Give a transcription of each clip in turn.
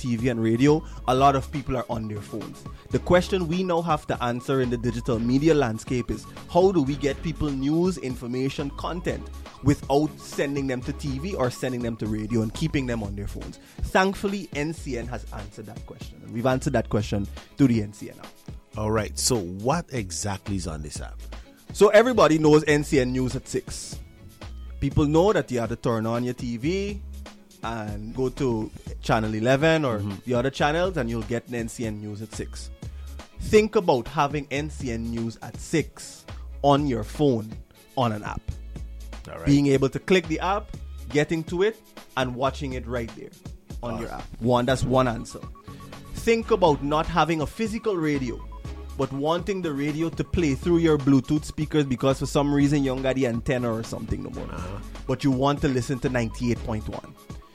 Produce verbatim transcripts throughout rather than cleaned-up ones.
T V and radio, a lot of people are on their phones. The question we now have to answer in the digital media landscape is, how do we get people news, information, content without sending them to T V or sending them to radio and keeping them on their phones? Thankfully, N C N has answered that question. And we've answered that question through the N C N app. All right. So what exactly is on this app? So everybody knows N C N News at six. People know that you have to turn on your T V and go to channel eleven or mm-hmm. the other channels and you'll get N C N News at six. Think about having N C N News at six on your phone on an app. All right. Being able to click the app, getting to it, and watching it right there on awesome. your app. One, that's one answer. Think about not having a physical radio, but wanting the radio to play through your Bluetooth speakers because for some reason you don't got the antenna or something no more. Uh-huh. But you want to listen to ninety-eight point one.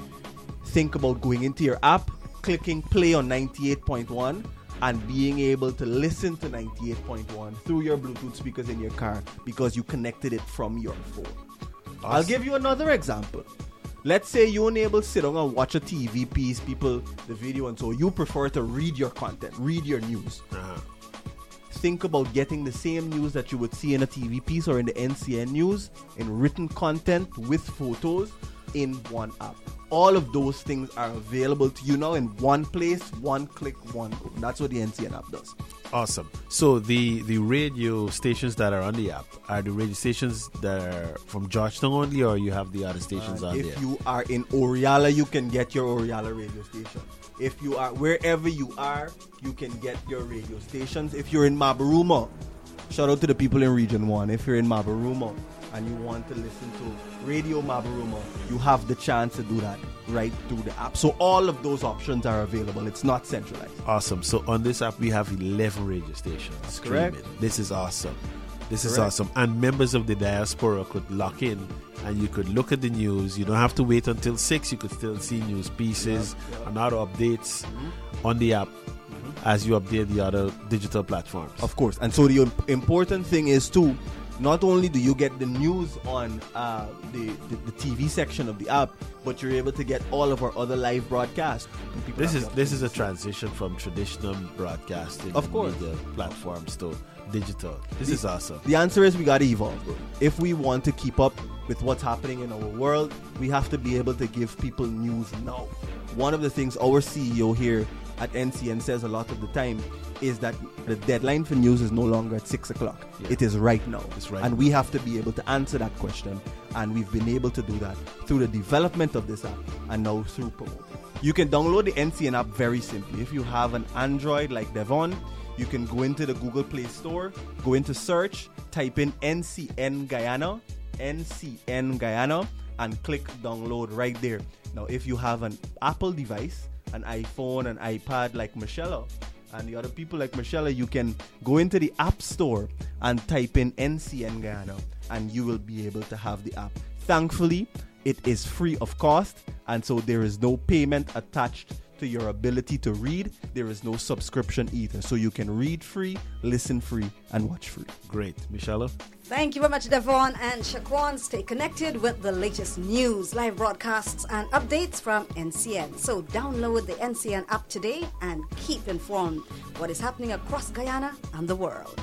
Think about going into your app, clicking play on ninety-eight point one, and being able to listen to ninety-eight point one through your Bluetooth speakers in your car because you connected it from your phone. Awesome. I'll give you another example. Let's say you're unable to sit down and watch a T V piece, people, the video, and so you prefer to read your content, read your news. Uh-huh. Think about getting the same news that you would see in a T V piece or in the N C N News in written content with photos in one app. All of those things are available to you now in one place, one click, one go. That's what the N C N app does. Awesome. So the, the radio stations that are on the app are the radio stations that are from Georgetown only, or you have the other stations uh, on if there? If you are in Oriala, you can get your Oriala radio station. If you are wherever you are, you can get your radio stations. If you're in Mabaruma, shout out to the people in Region one. If you're in Mabaruma and you want to listen to Radio Mabaruma, you have the chance to do that right through the app. So all of those options are available. It's not centralized. Awesome. So on this app, we have eleven radio stations. That's correct. This is awesome. This correct. is awesome. And members of the diaspora could lock in and you could look at the news. You don't have to wait until six. You could still see news pieces yep, yep. and other updates mm-hmm. on the app mm-hmm. as you update the other digital platforms. Of course. And so the important thing is too, not only do you get the news on uh, the, the, the T V section of the app, but you're able to get all of our other live broadcasts. This is this is a transition from traditional broadcasting of course. media platforms to digital. This the, is awesome. The answer is we got to evolve, bro. If we want to keep up with what's happening in our world, we have to be able to give people news now. One of the things our C E O here at N C N says a lot of the time is that the deadline for news is no longer at six o'clock. Yeah. It is right now. It's right and now. we have to be able to answer that question. And we've been able to do that through the development of this app and now through promoting. You can download the N C N app very simply. If you have an Android like Devon, you can go into the Google Play Store, go into search, type in N C N Guyana, N C N Guyana, and click download right there. Now, if you have an Apple device, an iPhone, an iPad like Michelle and the other people like Michelle, you can go into the App Store and type in N C N Guyana and you will be able to have the app. Thankfully, it is free of cost, and so there is no payment attached to your ability to read. There is no subscription either. So you can read free, listen free, and watch free. Great. Michelle? Thank you very much, Devon and Shaquan. Stay connected with the latest news, live broadcasts, and updates from N C N. So download the N C N app today and keep informed what is happening across Guyana and the world.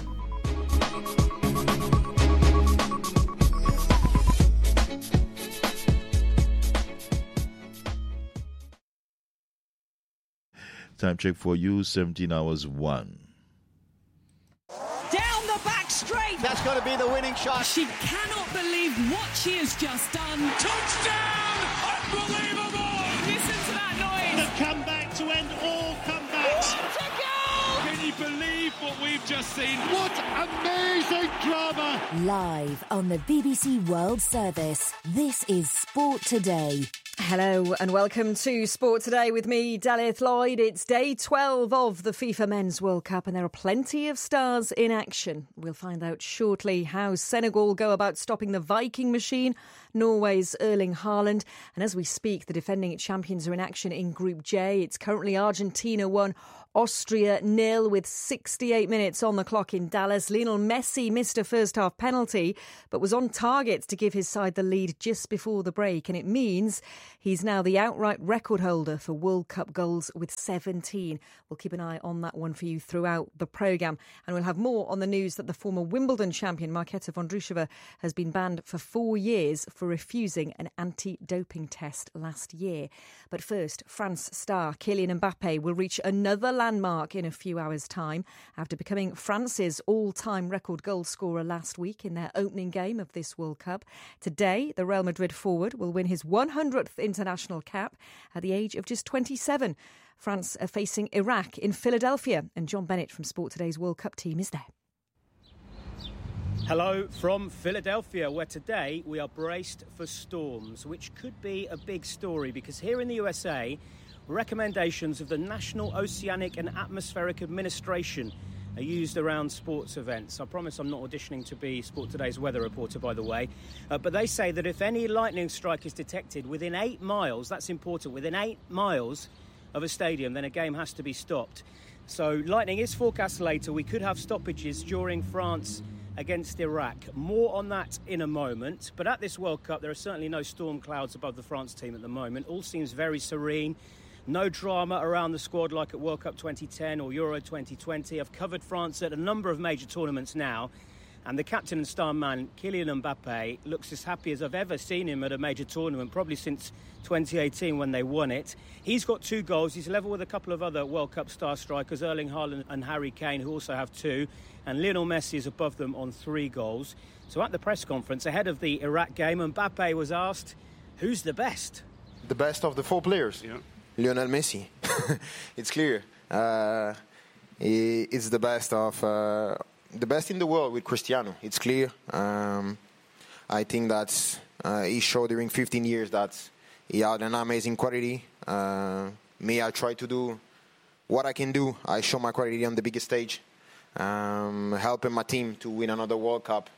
Time check for you, seventeen hours one. Down the back straight. That's got to be the winning shot. She cannot believe what she has just done. Touchdown! Unbelievable! Listen to that noise. The comeback to end all comebacks. What a goal! Can you believe what we've just seen? What amazing drama! Live on the B B C World Service, this is Sport Today. Hello and welcome to Sport Today with me, Dalith Lloyd. It's day twelve of the FIFA Men's World Cup and there are plenty of stars in action. We'll find out shortly how Senegal go about stopping the Viking machine Norway's Erling Haaland. And as we speak, the defending champions are in action in Group J. It's currently Argentina one, Austria nil with sixty-eight minutes on the clock in Dallas. Lionel Messi missed a first-half penalty but was on target to give his side the lead just before the break, and it means he's now the outright record holder for World Cup goals with seventeen. We'll keep an eye on that one for you throughout the programme, and we'll have more on the news that the former Wimbledon champion Marketa Vondrousova has been banned for four years for refusing an anti-doping test last year. But first, France star Kylian Mbappe will reach another landmark in a few hours' time after becoming France's all-time record goal scorer last week in their opening game of this World Cup. Today, the Real Madrid forward will win his one hundredth international cap at the age of just twenty-seven. France are facing Iraq in Philadelphia, and John Bennett from Sport Today's World Cup team is there. Hello from Philadelphia, where today we are braced for storms, which could be a big story because here in the U S A, recommendations of the National Oceanic and Atmospheric Administration are used around sports events. I promise I'm not auditioning to be Sport Today's weather reporter, by the way. Uh, but they say that if any lightning strike is detected within eight miles, that's important, within eight miles of a stadium, then a game has to be stopped. So lightning is forecast later. We could have stoppages during France against Iraq. More on that in a moment. But at this World Cup, there are certainly no storm clouds above the France team at the moment. All seems very serene. No drama around the squad like at World Cup twenty ten or Euro twenty twenty. I've covered France at a number of major tournaments now, and the captain and star man, Kylian Mbappe, looks as happy as I've ever seen him at a major tournament, probably since twenty eighteen when they won it. He's got two goals. He's level with a couple of other World Cup star strikers, Erling Haaland and Harry Kane, who also have two, and Lionel Messi is above them on three goals. So at the press conference ahead of the Iraq game, Mbappe was asked, who's the best? The best of the four players. Yeah. Lionel Messi. It's clear. Uh, he, it's the best of uh, the best in the world with Cristiano. It's clear. Um, I think that uh, he showed during fifteen years that he had an amazing quality. Uh, me, I try to do what I can do. I show my quality on the biggest stage, um, helping my team to win another World Cup.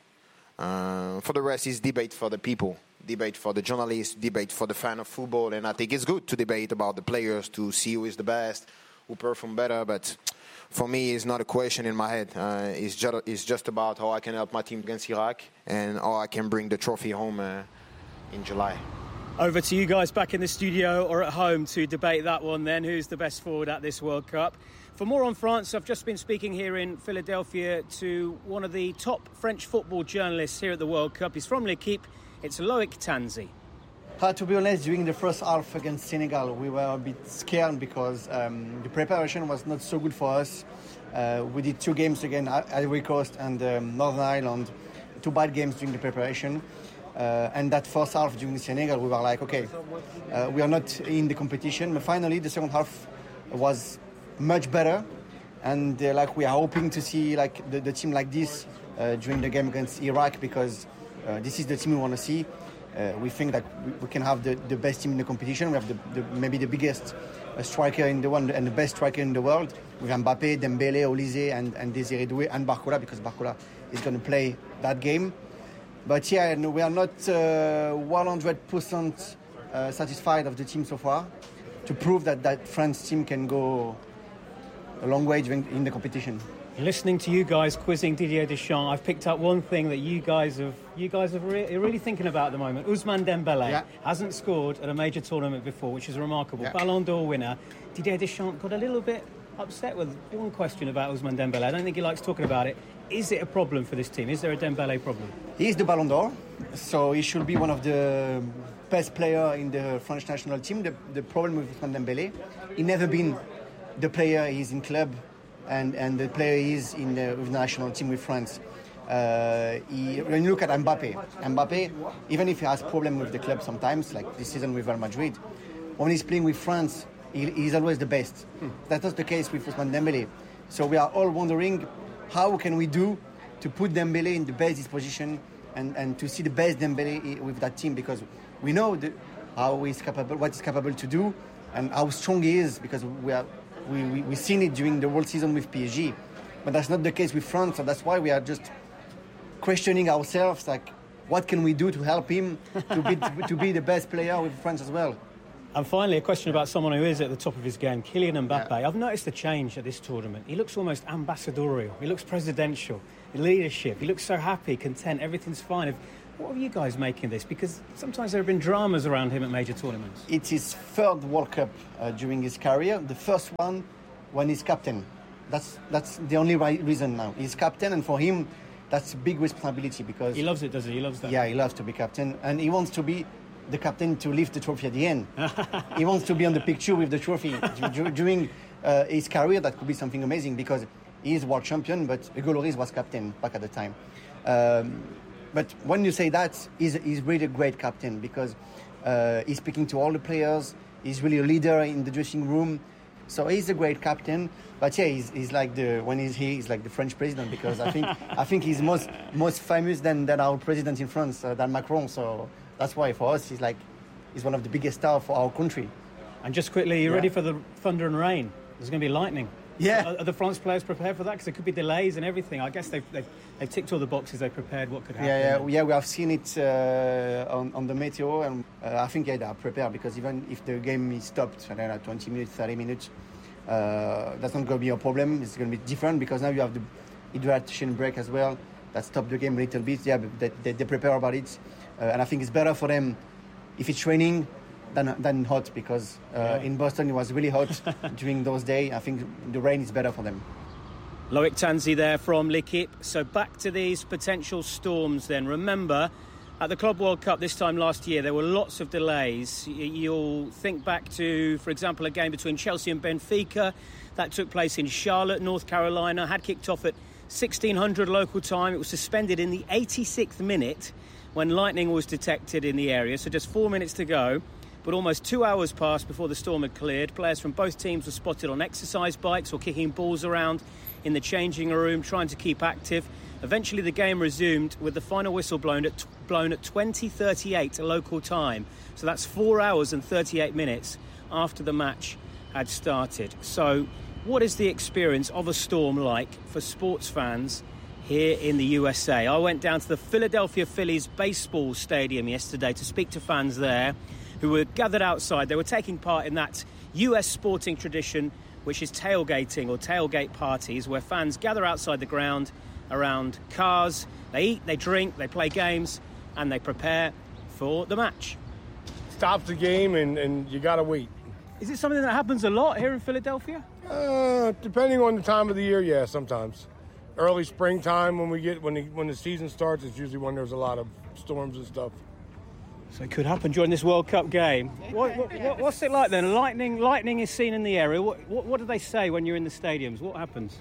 Uh, for the rest, is debate for the people. Debate for the journalists, debate for the fan of football, and I think it's good to debate about the players to see who is the best, who perform better, but for me it's not a question in my head. Uh, it's, just, it's just about how I can help my team against Iraq and how I can bring the trophy home uh, in July. Over to you guys back in the studio or at home to debate that one then. Who's the best forward at this World Cup? For more on France, I've just been speaking here in Philadelphia to one of the top French football journalists here at the World Cup. He's from L'Equipe. It's Loic Tanzi. Uh, to be honest, during the first half against Senegal, we were a bit scared because um, the preparation was not so good for us. Uh, we did two games against Ivory Coast and um, Northern Ireland, two bad games during the preparation. Uh, and that first half during Senegal, we were like, okay, uh, we are not in the competition. But finally, the second half was much better. And uh, like we are hoping to see like the, the team like this uh, during the game against Iraq because Uh, this is the team we want to see. Uh, we think that we, we can have the, the best team in the competition. We have the, the, maybe the biggest uh, striker in the world and the best striker in the world. We have Mbappe, Dembele, Olise, and, and Désiré Doué, and Barcola, because Barcola is going to play that game. But yeah, no, we are not uh, one hundred percent uh, satisfied of the team so far. To prove that that France team can go a long way during, in the competition. Listening to you guys quizzing Didier Deschamps, I've picked up one thing that you guys have you guys are re- really thinking about at the moment. Ousmane Dembele yeah. hasn't scored at a major tournament before, which is remarkable. Yeah. Ballon d'Or winner. Didier Deschamps got a little bit upset with one question about Ousmane Dembele. I don't think he likes talking about it. Is it a problem for this team? Is there a Dembele problem? He is the Ballon d'Or, so he should be one of the best players in the French national team. The, the problem with Ousmane Dembele, he never been the player he is in club. And, and the player is in the, with the national team with France. Uh, he, when you look at Mbappe, Mbappe, even if he has problems with the club sometimes, like this season with Real Madrid, when he's playing with France, he, he's always the best. Hmm. That's not the case with Ousmane Dembele. So we are all wondering, how can we do to put Dembele in the best disposition and, and to see the best Dembele with that team, because we know the, how he's capable, what he's capable to do, and how strong he is, because we are. We, we, we've seen it during the World season with P S G, but that's not the case with France, so that's why we are just questioning ourselves, like, what can we do to help him to be to be the best player with France as well. And finally, a question about someone who is at the top of his game, Kylian Mbappe. Yeah. I've noticed a change at this tournament. He looks almost ambassadorial. He looks presidential. Leadership. He looks so happy, content. Everything's fine. What are you guys making of this? Because sometimes there have been dramas around him at major tournaments. It's his third World Cup uh, during his career. The first one when he's captain. That's that's the only right reason now. He's captain, and for him, that's a big responsibility because he loves it, does he? He loves that. Yeah, he loves to be captain, and he wants to be the captain to lift the trophy at the end. He wants to be on the picture with the trophy. During uh, his career, that could be something amazing because he is world champion, but Hugo Lloris was captain back at the time. Um, but when you say that, he's, he's really a great captain because uh, he's speaking to all the players. He's really a leader in the dressing room. So he's a great captain. But yeah, he's, he's like the when he's here, he's like the French president because I think I think he's most most famous than, than our president in France, uh, than Macron. So that's why for us, he's like he's one of the biggest stars for our country. And just quickly, you yeah. ready for the thunder and rain? There's going to be lightning. Yeah. Are, are the France players prepared for that? Because there could be delays and everything. I guess they've, they've, they've ticked all the boxes. They've prepared what could happen. Yeah, yeah, yeah we have seen it uh, on, on the Meteo, and uh, I think yeah, they are prepared because even if the game is stopped, I don't know, twenty minutes, thirty minutes, uh, that's not going to be a problem. It's going to be different because now you have the hydration break as well. That stopped the game a little bit. Yeah, but they, they, they prepare about it. Uh, and I think it's better for them if it's raining than, than hot because uh, yeah. in Boston it was really hot during those days. I think the rain is better for them. Loic Tanzi there from L'Equipe. So back to these potential storms then. Remember, at the Club World Cup this time last year, there were lots of delays. You'll think back to, for example, a game between Chelsea and Benfica. That took place in Charlotte, North Carolina. Had kicked off at sixteen hundred local time. It was suspended in the eighty-sixth minute when lightning was detected in the area. So just four minutes to go. But almost two hours passed before the storm had cleared. Players from both teams were spotted on exercise bikes or kicking balls around in the changing room, trying to keep active. Eventually the game resumed with the final whistle blown at, blown at twenty thirty-eight local time. So that's four hours and thirty-eight minutes after the match had started. So what is the experience of a storm like for sports fans here in the U S A? I went down to the Philadelphia Phillies baseball stadium yesterday to speak to fans there who were gathered outside. They were taking part in that U S sporting tradition, which is tailgating or tailgate parties, where fans gather outside the ground around cars. They eat, they drink, they play games, and they prepare for the match. Stops the game, and, and you got to wait. Is it something that happens a lot here in Philadelphia? Uh, depending on the time of the year, yeah, sometimes. Early springtime, when we get when the, when the season starts, it's usually when there's a lot of storms and stuff. So it could happen during this World Cup game. What, what, what, what's it like then? Lightning, lightning is seen in the area. What, what, what do they say when you're in the stadiums? What happens?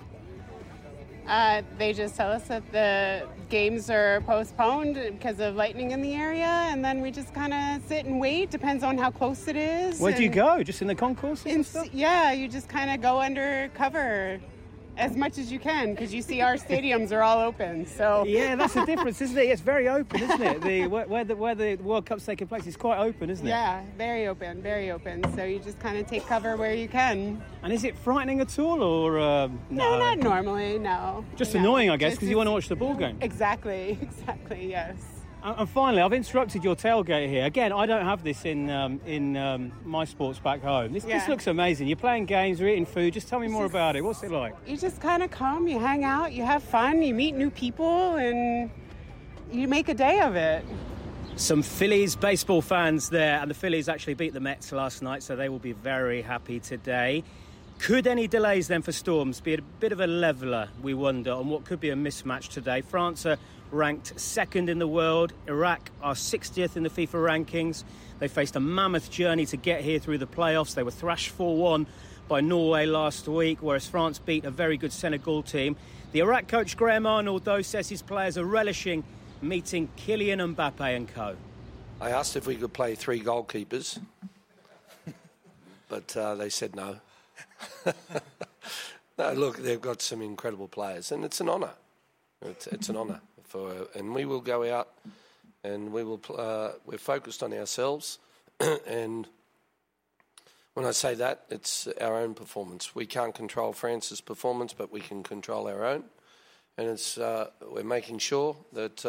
Uh, they just tell us that the games are postponed because of lightning in the area, and then we just kind of sit and wait. Depends on how close it is. Where do you go? Just in the concourse? In, yeah, you just kind of go under cover as much as you can because you see our stadiums are all open. So yeah, that's the difference, isn't it? It's very open, isn't it? The where, where the where the World Cup's taking place is quite open, isn't it? Yeah, very open, very open. So you just kind of take cover where you can. And is it frightening at all, or um, no? No, not normally. No. Just no. annoying, I guess, because Just- you want to watch the ball game. Exactly, exactly. Yes. And and finally, I've interrupted your tailgate here. Again, I don't have this in um, in um, my sports back home. This, Yeah. this looks amazing. You're playing games, you're eating food. Just tell me more about it. What's it like? You just kind of come, you hang out, you have fun, you meet new people, and you make a day of it. Some Phillies baseball fans there, and the Phillies actually beat the Mets last night, so they will be very happy today. Could any delays then for storms be a bit of a leveller, we wonder, on what could be a mismatch today? France are ranked second in the world. Iraq are sixtieth in the FIFA rankings. They faced a mammoth journey to get here through the playoffs. They were thrashed four one by Norway last week, whereas France beat a very good Senegal team. The Iraq coach Graham Arnold, though, says his players are relishing meeting Kylian Mbappe and co. I asked if we could play three goalkeepers, but uh, they said no. No, look, they've got some incredible players, and it's an honour. It's, it's an honour for, and we will go out, and we will. Uh, we're focused on ourselves, and when I say that, it's our own performance. We can't control France's performance, but we can control our own, and it's uh, we're making sure that uh,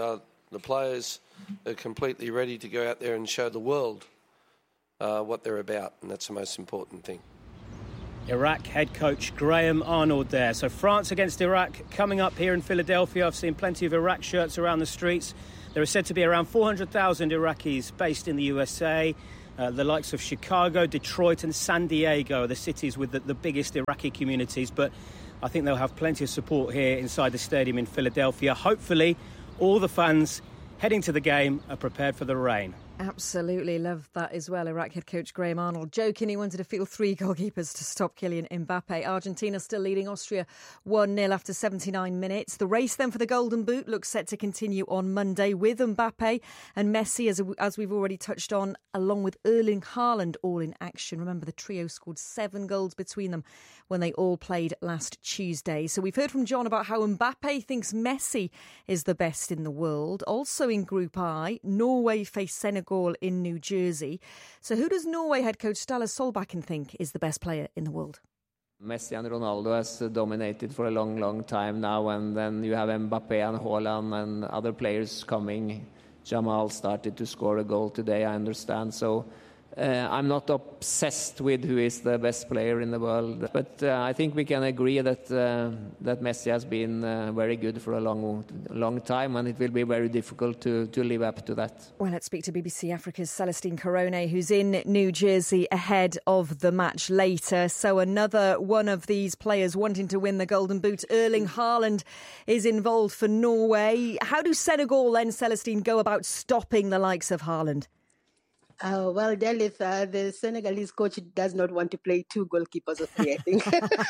The players are completely ready to go out there and show the world uh, what they're about, and that's the most important thing. Iraq head coach Graham Arnold there. So France against Iraq coming up here in Philadelphia. I've seen plenty of Iraq shirts around the streets. There are said to be around four hundred thousand Iraqis based in the U S A. Uh, the likes of Chicago, Detroit and San Diego are the cities with the, the biggest Iraqi communities. But I think they'll have plenty of support here inside the stadium in Philadelphia. Hopefully, all the fans heading to the game are prepared for the rain. Absolutely love that as well. Iraq head coach Graham Arnold joking he wanted to field three goalkeepers to stop Kylian Mbappe. Argentina still leading Austria one nil after seventy-nine minutes. The race then for the Golden Boot looks set to continue on Monday with Mbappe and Messi, as, as we've already touched on, along with Erling Haaland all in action. Remember, the trio scored seven goals between them when they all played last Tuesday. So we've heard from John about how Mbappe thinks Messi is the best in the world. Also in Group I, Norway face Senegal in New Jersey. So who does Norway head coach Ståle Solbakken think is the best player in the world? Messi and Ronaldo has dominated for a long, long time now, and then you have Mbappe and Haaland and other players coming. Jamal started to score a goal today, I understand. So uh, I'm not obsessed with who is the best player in the world, but uh, I think we can agree that uh, that Messi has been uh, very good for a long, long time, and it will be very difficult to, to live up to that. Well, let's speak to B B C Africa's Celestine Carone, who's in New Jersey ahead of the match later. So another one of these players wanting to win the Golden Boot, Erling Haaland, is involved for Norway. How do Senegal then, Celestine, go about stopping the likes of Haaland? Uh, well, Delith, uh, the Senegalese coach does not want to play two goalkeepers or three, I think.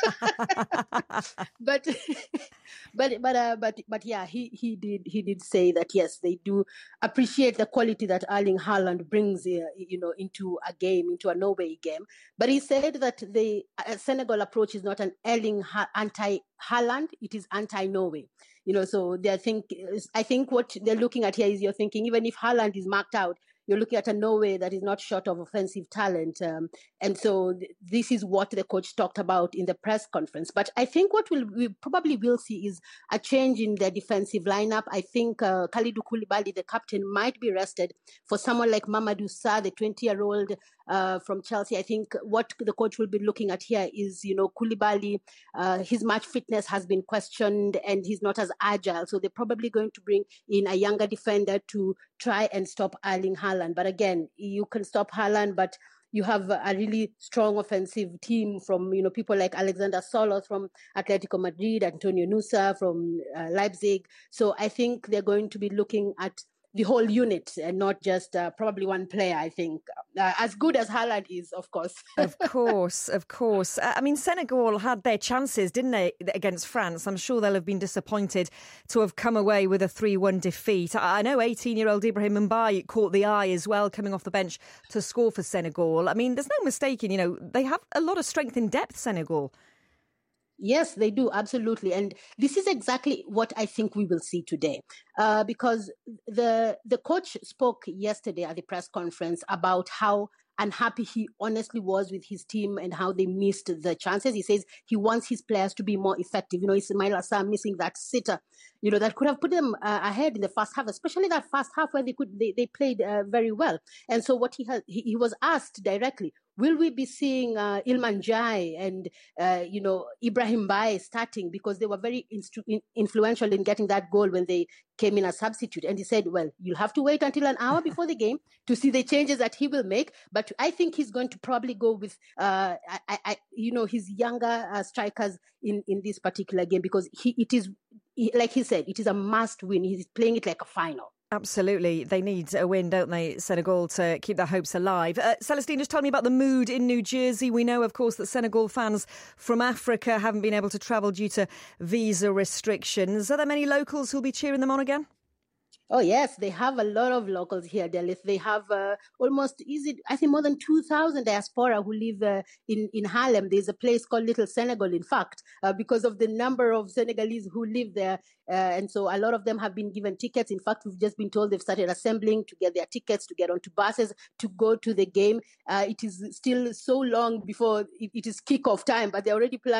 but, but, but, uh, but, but, yeah, he, he did he did say that yes, they do appreciate the quality that Erling Haaland brings, uh, you know, into a game, into a Norway game. But he said that the uh, Senegal approach is not an Erling ha- anti-Haaland; it is anti-Norway. You know, so they think I think what they're looking at here is you're thinking even if Haaland is marked out, you're looking at a Norway that is not short of offensive talent. Um, and so th- this is what the coach talked about in the press conference. But I think what we'll, we probably will see is a change in their defensive lineup. I think uh, Kalidou Koulibaly, the captain, might be rested for someone like Mamadou Sarr, the twenty-year-old uh, from Chelsea. I think what the coach will be looking at here is, you know, Koulibaly, uh, his match fitness has been questioned and he's not as agile. So they're probably going to bring in a younger defender to try and stop Erling Haaland. But again, you can stop Haaland, but you have a really strong offensive team from, you know, people like Alexander Sørloth from Atletico Madrid, Antonio Nusa from uh, Leipzig. So I think they're going to be looking at the whole unit and not just uh, probably one player, I think. Uh, as good as Haaland is, of course. Of course, of course. Uh, I mean, Senegal had their chances, didn't they, against France? I'm sure they'll have been disappointed to have come away with a three one defeat. I know eighteen-year-old Ibrahim Mbaye caught the eye as well, coming off the bench to score for Senegal. I mean, there's no mistaking, you know, they have a lot of strength in depth, Senegal. Yes, they do. Absolutely. And this is exactly what I think we will see today, uh, because the the coach spoke yesterday at the press conference about how unhappy he honestly was with his team and how they missed the chances. He says he wants his players to be more effective. You know, Ismail Assar missing that sitter, you know, that could have put them uh, ahead in the first half, especially that first half where they could they, they played uh, very well. And so what he has, he, he was asked directly, will we be seeing uh, Iliman Ndiaye and, uh, you know, Ibrahim Mbaye starting because they were very instru- in- influential in getting that goal when they came in as substitute? And he said, well, you'll have to wait until an hour before the game to see the changes that he will make. But I think he's going to probably go with, uh, I, I, you know, his younger uh, strikers in, in this particular game because he, it is, he, like he said, it is a must win. He's playing it like a final. Absolutely. They need a win, don't they, Senegal, to keep their hopes alive. Uh, Celestine, just tell me about the mood in New Jersey. We know, of course, that Senegal fans from Africa haven't been able to travel due to visa restrictions. Are there many locals who'll be cheering them on again? Oh, yes, they have a lot of locals here, Delith. They have uh, almost, is it, I think more than two thousand diaspora who live uh, in, in Harlem. There's a place called Little Senegal, in fact, uh, because of the number of Senegalese who live there. Uh, and so a lot of them have been given tickets. In fact, we've just been told they've started assembling to get their tickets, to get onto buses, to go to the game. Uh, it is still so long before it, it is kickoff time, but they're already planning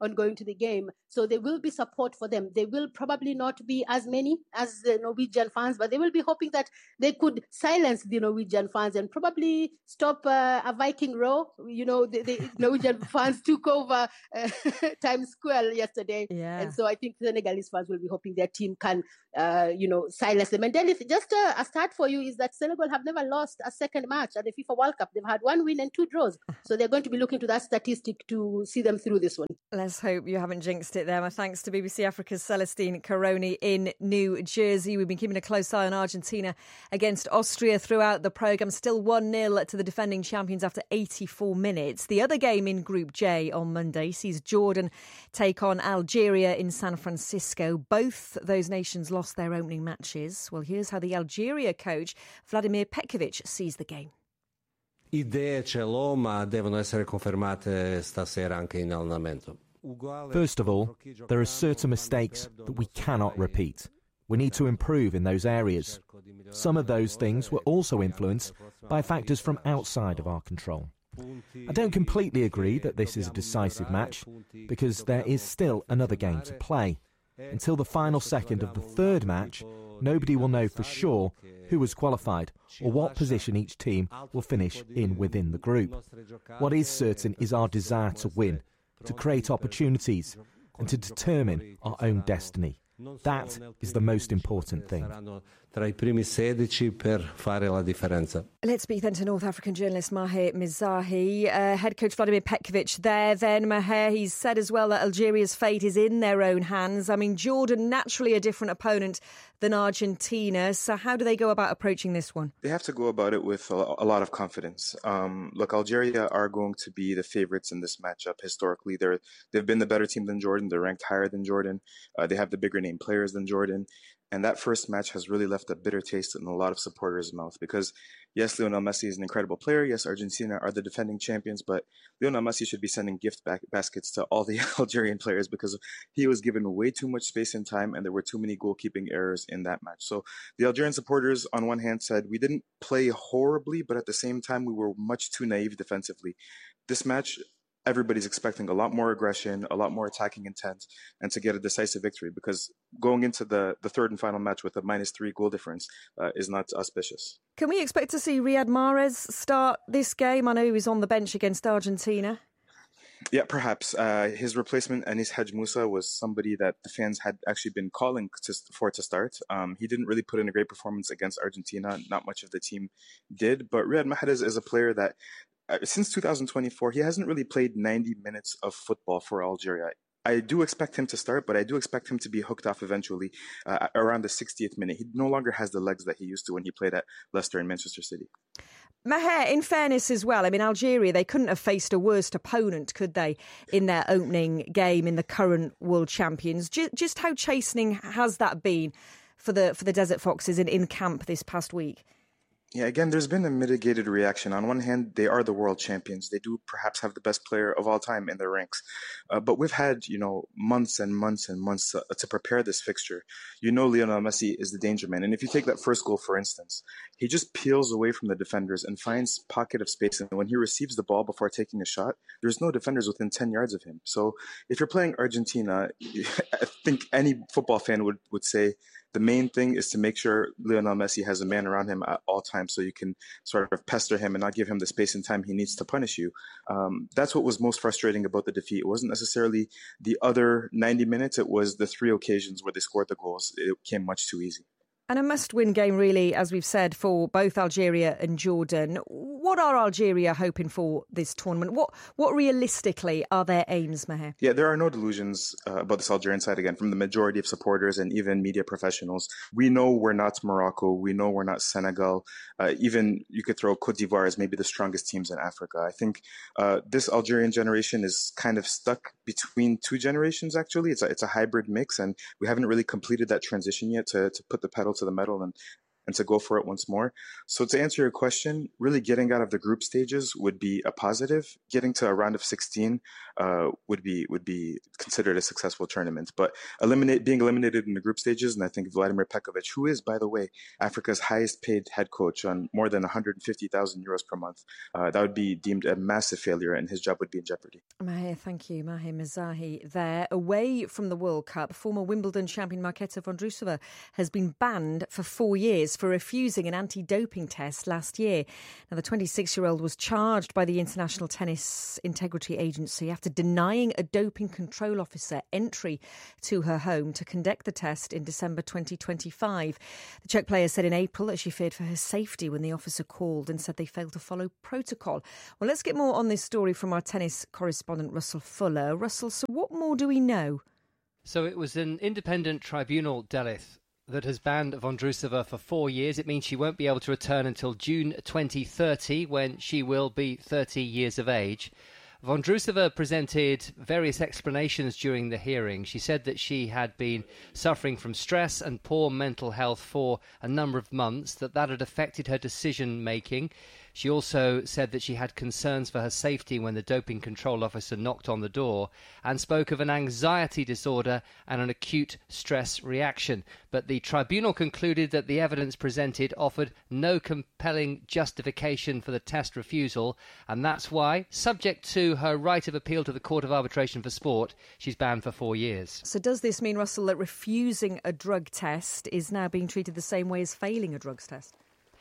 on going to the game. So there will be support for them. They will probably not be as many as the Norwegian fans, but they will be hoping that they could silence the Norwegian fans and probably stop uh, a Viking row. You know, the, the Norwegian fans took over uh, Times Square yesterday. Yeah. And so I think Senegalese fans will be hoping their team can, uh, you know, silence them. And then if just a, a start for you is that Senegal have never lost a second match at the FIFA World Cup. They've had one win and two draws. So they're going to be looking to that statistic to see them through this one. Let's hope you haven't jinxed it there. My thanks to B B C Africa's Celestine Caroni in New Jersey. We've been keeping a close eye on Argentina against Austria throughout the programme. Still one nil to the defending champions after eighty-four minutes. The other game in Group J on Monday sees Jordan take on Algeria in San Francisco. Both those nations lost their opening matches. Well, here's how the Algeria coach, Vladimir Petkovic, sees the game. Idee ce l'ho, ma devono essere confermate stasera anche in allenamento. First of all, there are certain mistakes that we cannot repeat. We need to improve in those areas. Some of those things were also influenced by factors from outside of our control. I don't completely agree that this is a decisive match, because there is still another game to play. Until the final second of the third match, nobody will know for sure who has qualified or what position each team will finish in within the group. What is certain is our desire to win, to create opportunities, and to determine our own destiny. That is the most important thing. Tra I primi sedici per fare la differenza. Let's speak then to North African journalist Maher Mizahi. Uh, head coach Vladimir Petkovic there then. Maher, he's said as well that Algeria's fate is in their own hands. I mean, Jordan, naturally a different opponent than Argentina. So how do they go about approaching this one? They have to go about it with a, a lot of confidence. Um, look, Algeria are going to be the favourites in this matchup. Historically, they're, they've been the better team than Jordan. They're ranked higher than Jordan. Uh, they have the bigger name players than Jordan. And that first match has really left a bitter taste in a lot of supporters' mouth because, yes, Lionel Messi is an incredible player. Yes, Argentina are the defending champions, but Lionel Messi should be sending gift back baskets to all the Algerian players because he was given way too much space and time, and there were too many goalkeeping errors in that match. So the Algerian supporters, on one hand, said we didn't play horribly, but at the same time, we were much too naive defensively. This match, everybody's expecting a lot more aggression, a lot more attacking intent, and to get a decisive victory because going into the, the third and final match with a minus three goal difference uh, is not auspicious. Can we expect to see Riyad Mahrez start this game? I know he was on the bench against Argentina. Yeah, perhaps. Uh, his replacement, Anis Hadj Moussa, was somebody that the fans had actually been calling to, for to start. Um, he didn't really put in a great performance against Argentina. Not much of the team did. But Riyad Mahrez is a player that Uh, since two thousand twenty-four, he hasn't really played ninety minutes of football for Algeria. I do expect him to start, but I do expect him to be hooked off eventually uh, around the sixtieth minute. He no longer has the legs that he used to when he played at Leicester and Manchester City. Maher, in fairness as well, I mean, Algeria, they couldn't have faced a worse opponent, could they, in their opening game in the current world champions? Just, just how chastening has that been for the for the Desert Foxes in, in camp this past week? Yeah, again, there's been a mitigated reaction. On one hand, they are the world champions. They do perhaps have the best player of all time in their ranks. Uh, but we've had, you know, months and months and months uh, to prepare this fixture. You know Lionel Messi is the danger man. And if you take that first goal, for instance, he just peels away from the defenders and finds pocket of space. And when he receives the ball before taking a shot, there's no defenders within ten yards of him. So if you're playing Argentina, I think any football fan would, would say, the main thing is to make sure Lionel Messi has a man around him at all times so you can sort of pester him and not give him the space and time he needs to punish you. Um, that's what was most frustrating about the defeat. It wasn't necessarily the other ninety minutes. It was the three occasions where they scored the goals. It came much too easy. And a must-win game, really, as we've said, for both Algeria and Jordan. What are Algeria hoping for this tournament? What what realistically are their aims, Maher? Yeah, there are no delusions uh, about this Algerian side, again, from the majority of supporters and even media professionals. We know we're not Morocco. We know we're not Senegal. Uh, even you could throw Cote d'Ivoire as maybe the strongest teams in Africa. I think uh, this Algerian generation is kind of stuck between two generations, actually. It's a, it's a hybrid mix, and we haven't really completed that transition yet to, to put the pedal to the metal and and to go for it once more. So to answer your question, really getting out of the group stages would be a positive. Getting to a round of sixteen uh, would be would be considered a successful tournament. But eliminate being eliminated in the group stages, and I think Vladimir Pekovic, who is, by the way, Africa's highest paid head coach on more than one hundred fifty thousand euros per month, uh, that would be deemed a massive failure, and his job would be in jeopardy. Mahir, thank you. Mahir Mezahi there. Away from the World Cup, former Wimbledon champion Marketa Vondrousova has been banned for four years for refusing an anti-doping test last year. Now, the twenty-six-year-old was charged by the International Tennis Integrity Agency after denying a doping control officer entry to her home to conduct the test in December twenty twenty-five. The Czech player said in April that she feared for her safety when the officer called and said they failed to follow protocol. Well, let's get more on this story from our tennis correspondent Russell Fuller. Russell, so what more do we know? So it was an independent tribunal, Delith, that has banned Vondrousova for four years. It means she won't be able to return until June twenty thirty, when she will be thirty years of age. Vondrousova presented various explanations during the hearing. She said that she had been suffering from stress and poor mental health for a number of months, that that had affected her decision-making. She also said that she had concerns for her safety when the doping control officer knocked on the door, and spoke of an anxiety disorder and an acute stress reaction. But the tribunal concluded that the evidence presented offered no compelling justification for the test refusal, and that's why, subject to her right of appeal to the Court of Arbitration for Sport, she's banned for four years. So does this mean, Russell, that refusing a drug test is now being treated the same way as failing a drugs test?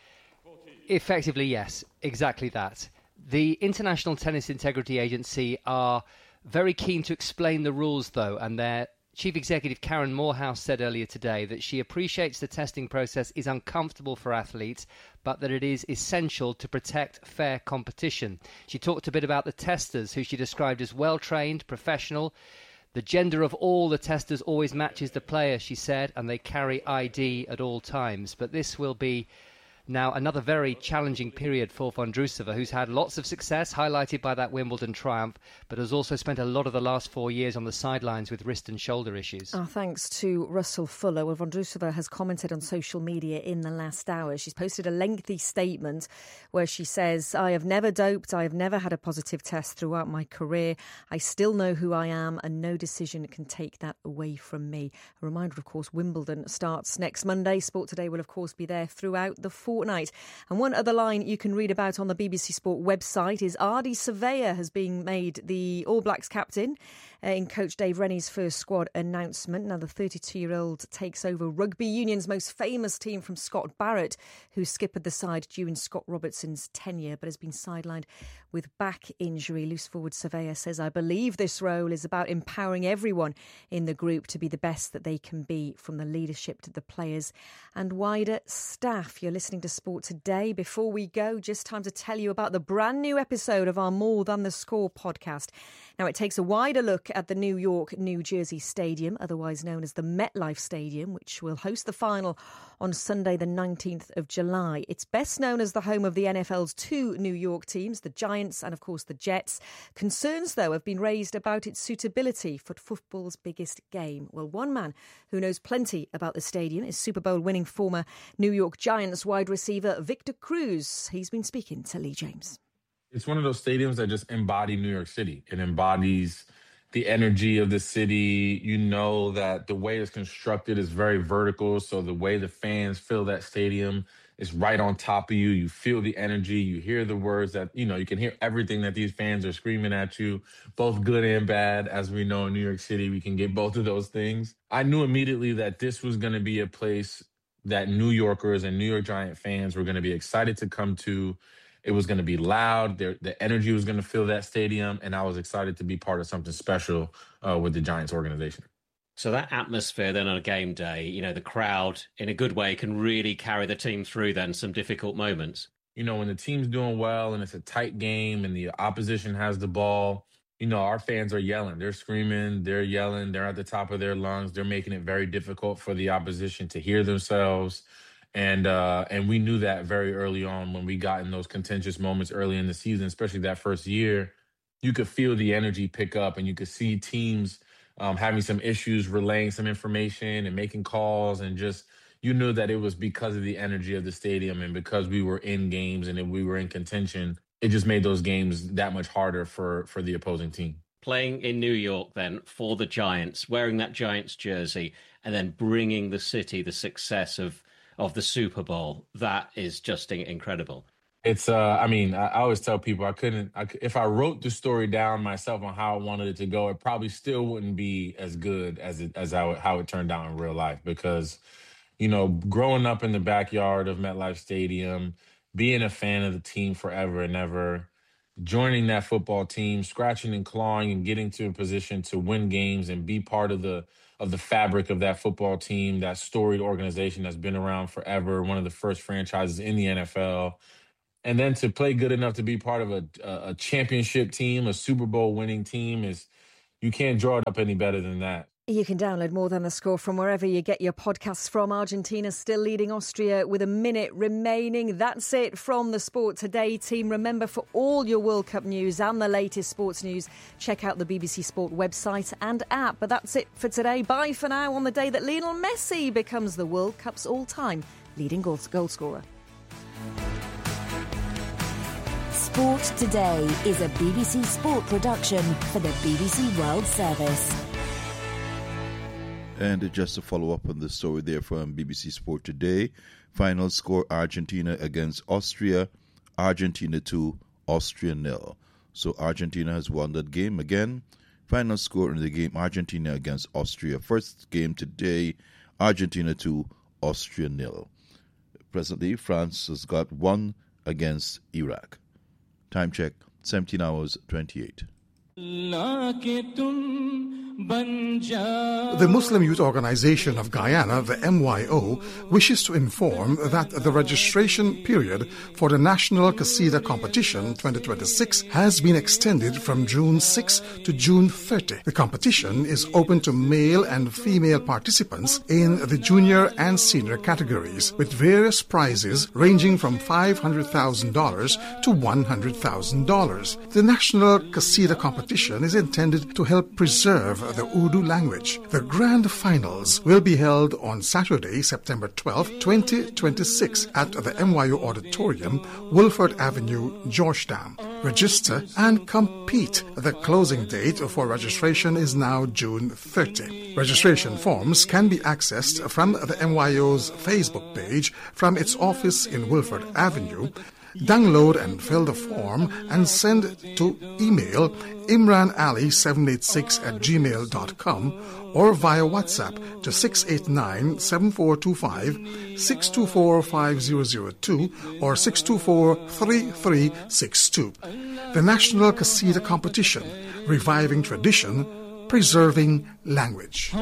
Effectively, yes, exactly that. The International Tennis Integrity Agency are very keen to explain the rules, though, and their Chief Executive Karen Morehouse said earlier today that she appreciates the testing process is uncomfortable for athletes, but that it is essential to protect fair competition. She talked a bit about the testers, who she described as well-trained, professional. The gender of all the testers always matches the player, she said, and they carry I D at all times. But this will be now another very challenging period for Vondrousova, who's had lots of success, highlighted by that Wimbledon triumph, but has also spent a lot of the last four years on the sidelines with wrist and shoulder issues. Oh, thanks to Russell Fuller. Well, Vondrousova has commented on social media in the last hour. She's posted a lengthy statement where she says, "I have never doped. I have never had a positive test throughout my career. I still know who I am, and no decision can take that away from me." A reminder, of course, Wimbledon starts next Monday. Sport Today will, of course, be there throughout the fortnight. And one other line you can read about on the B B C Sport website is Ardie Savea has been made the All Blacks captain uh, in coach Dave Rennie's first squad announcement. Now the thirty-two-year-old takes over Rugby Union's most famous team from Scott Barrett, who skippered the side during Scott Robertson's tenure but has been sidelined with back injury. Loose forward Savea says, "I believe this role is about empowering everyone in the group to be the best that they can be, from the leadership to the players and wider staff." You're listening to Sport Today. Before we go, just time to tell you about the brand new episode of our More Than the Score podcast. Now, it takes a wider look at the New York, New Jersey Stadium, otherwise known as the MetLife Stadium, which will host the final on Sunday, the nineteenth of July. It's best known as the home of the N F L's two New York teams, the Giants and, of course, the Jets. Concerns, though, have been raised about its suitability for football's biggest game. Well, one man who knows plenty about the stadium is Super Bowl winning former New York Giants wide receiver Victor Cruz. He's been speaking to Lee James. It's one of those stadiums that just embody New York City. It embodies the energy of the city. You know that the way it's constructed is very vertical, so the way the fans fill that stadium is right on top of you. You feel the energy. You hear the words that, you know, you can hear everything that these fans are screaming at you, both good and bad. As we know, in New York City, we can get both of those things. I knew immediately that this was going to be a place that New Yorkers and New York Giant fans were going to be excited to come to. It was going to be loud. There, the energy was going to fill that stadium, and I was excited to be part of something special uh, with the Giants organization. So that atmosphere then on a game day, you know, the crowd in a good way can really carry the team through then some difficult moments. You know, when the team's doing well and it's a tight game and the opposition has the ball, you know, our fans are yelling. They're screaming. They're yelling. They're at the top of their lungs. They're making it very difficult for the opposition to hear themselves. And uh, and we knew that very early on when we got in those contentious moments early in the season, especially that first year. You could feel the energy pick up, and you could see teams um, having some issues relaying some information and making calls and just, you knew that it was because of the energy of the stadium and because we were in games and we were in contention. It just made those games that much harder for, for the opposing team. Playing in New York then for the Giants, wearing that Giants jersey and then bringing the city the success of, of the Super Bowl, that is just incredible. It's, uh, I mean, I, I always tell people I couldn't, I, if I wrote the story down myself on how I wanted it to go, it probably still wouldn't be as good as it, as how it, how it turned out in real life. Because, you know, growing up in the backyard of MetLife Stadium, being a fan of the team forever and ever, joining that football team, scratching and clawing and getting to a position to win games and be part of the of the fabric of that football team, that storied organization that's been around forever, one of the first franchises in the N F L. And then to play good enough to be part of a, a championship team, a Super Bowl winning team, is you can't draw it up any better than that. You can download More Than the Score from wherever you get your podcasts from. Argentina still leading Austria with a minute remaining. That's it from the Sport Today team. Remember, for all your World Cup news and the latest sports news, check out the B B C Sport website and app. But that's it for today. Bye for now on the day that Lionel Messi becomes the World Cup's all-time leading goal, goal scorer. Sport Today is a B B C Sport production for the B B C World Service. And just to follow up on the story there from B B C Sport Today, final score Argentina against Austria, Argentina two, Austria nil. So Argentina has won that game again. Final score in the game, Argentina against Austria. First game today, Argentina two, Austria nil. Presently, France has got one against Iraq. Time check, seventeen hours twenty-eight. The Muslim Youth Organization of Guyana, the M Y O, wishes to inform that the registration period for the National Qasida Competition twenty twenty-six has been extended from June sixth to June thirtieth. The competition is open to male and female participants in the junior and senior categories, with various prizes ranging from five hundred thousand dollars to one hundred thousand dollars. The National Qasida Competition is intended to help preserve the Urdu language. The grand finals will be held on Saturday, September twelfth, twenty twenty-six at the M Y O Auditorium, Wolford Avenue, Georgetown. Register and compete. The closing date for registration is now June thirtieth. Registration forms can be accessed from the M Y O's Facebook page from its office in Wolford Avenue. Download and fill the form and send to email imran ali seven eight six at gmail dot com or via WhatsApp to six eight nine, seven four two five, six two four five zero zero two or six two four three three six two. The National Qasida Competition, reviving tradition, preserving language.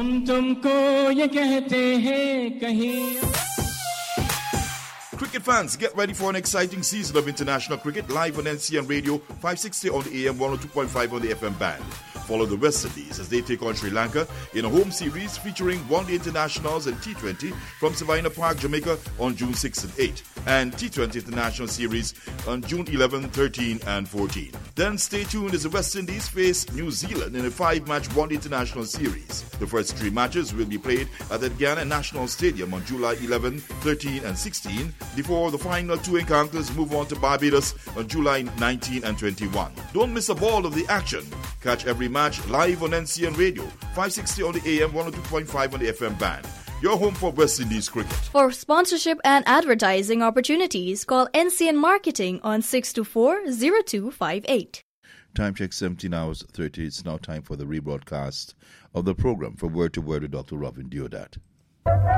Cricket fans, get ready for an exciting season of international cricket live on N C N Radio, five sixty on the A M, one oh two point five on the F M band. Follow the West Indies as they take on Sri Lanka in a home series featuring one-day internationals and T twenty from Savannah Park, Jamaica on June sixth and eighth, and T twenty International Series on June eleventh, thirteenth and fourteenth. Then stay tuned as the West Indies face New Zealand in a five-match one-day international series. The first three matches will be played at the Guyana National Stadium on July eleventh, thirteenth and sixteenth, before the final two encounters move on to Barbados on July nineteenth and twenty-first. Don't miss a ball of the action. Catch every match live on N C N Radio, five sixty on the A M, one oh two point five on the F M band. Your home for West Indies cricket. For sponsorship and advertising opportunities, call N C N Marketing on six two four, zero two five eight. Time check seventeen hours thirty. It's now time for the rebroadcast of the program from Word to Word with Doctor Robin Deodat.